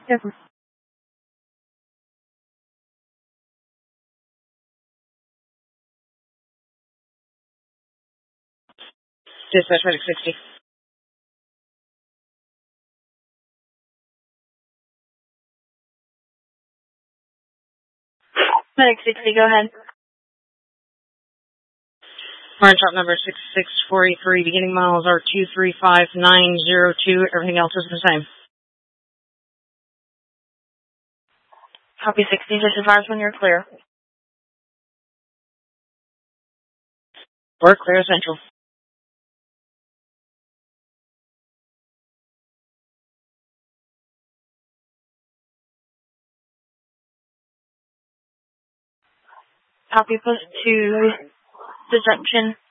Yes. Dispatch Medic 60. Medic 60, go ahead. Orange shop number 66483, beginning miles are 235902. Everything else is the same. Copy 60, just advise when you're clear. We're clear central. Copy post to the junction.